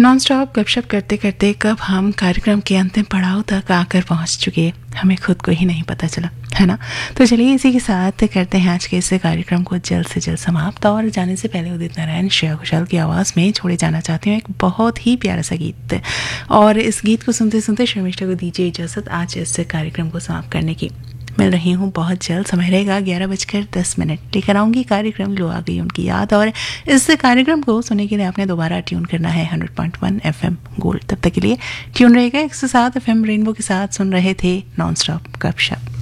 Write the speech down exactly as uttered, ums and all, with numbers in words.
Non stop गपशप करते करते कब हम कार्यक्रम के अंतिम पड़ाव तक आकर पहुंच चुके हमें खुद को ही नहीं पता चला, है ना। तो चलिए इसी के साथ करते हैं आज के इस कार्यक्रम को जल्द से जल्द समाप्त। और जाने से पहले उदित नारायण श्रेया घोषाल की आवाज़ में छोड़े जाना चाहती हूँ एक बहुत ही प्यारा सा गीत, और इस गीत को सुनते सुनते शर्मिष्ठा को दीजिए इजाज़त आज इस कार्यक्रम को समाप्त करने की। मिल रही हूँ बहुत जल्द, समय रहेगा ग्यारह बजकर दस मिनट लेकर आऊँगी कार्यक्रम लो आ गई उनकी याद। और इस कार्यक्रम को सुनने के लिए आपने दोबारा ट्यून करना है hundred point one F M gold. तब तक के लिए ट्यून रहेगा एक सौ सात एफ एम रेनबो के साथ सुन रहे थे नॉन स्टॉप गपशप।